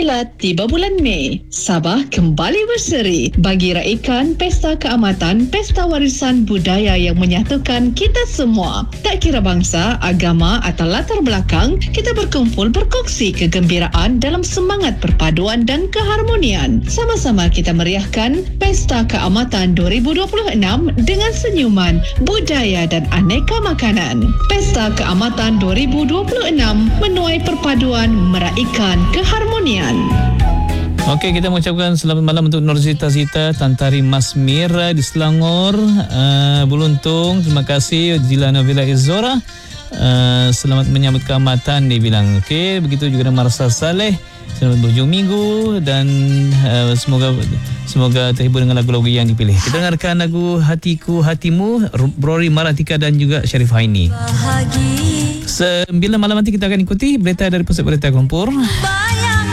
Bila tiba bulan Mei, Sabah kembali berseri bagi raikan Pesta Keamatan, Pesta Warisan Budaya yang menyatukan kita semua. Tak kira bangsa, agama atau latar belakang, kita berkumpul berkongsi kegembiraan dalam semangat perpaduan dan keharmonian. Sama-sama kita meriahkan Pesta Keamatan 2026 dengan senyuman, budaya dan aneka makanan. Pesta Keamatan 2026 menuai perpaduan, meraikan keharmonian. Okey, kita mengucapkan selamat malam untuk Norzita Zita, Tantari Mas Mira di Selangor, Buluntung. Terima kasih Jila Novila Izzora. Selamat menyambut keamatan dia bilang. Okey, begitu juga Marsa Saleh. Selamat berhujung minggu dan semoga terhibur dengan lagu-lagu yang dipilih. Kita dengarkan lagu Hatiku Hatimu, Rory Maratika dan juga Syarif Haini. 9 malam nanti kita akan ikuti berita dari Pusat Berita Kuala Lumpur.